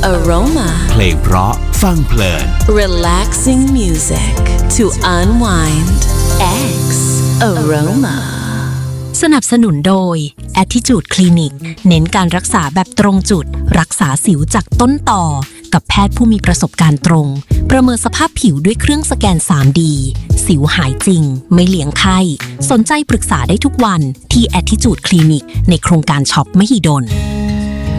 Aroma เพลงเพราะฟังเพลิน Relaxing music to unwind X Aroma สนับสนุนโดย Attitude Clinic เน้นการรักษาแบบตรงจุดรักษาสิวจากต้นต่อกับแพทย์ผู้มีประสบการณ์ตรงประเมินสภาพผิวด้วยเครื่องสแกน 3D สิวหายจริงไม่เลี้ยงไข้สนใจปรึกษาได้ทุกวันที่ Attitude Clinic ในโครงการช็อปมหิดล